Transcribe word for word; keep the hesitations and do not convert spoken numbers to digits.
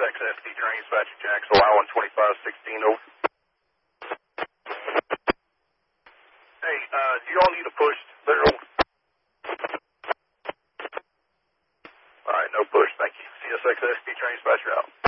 X S D train dispatcher Jackson, line one twenty-five sixteen, over. Hey, uh, do y'all need a push? Literal. All right, no push, thank you. C S X S D train dispatcher out.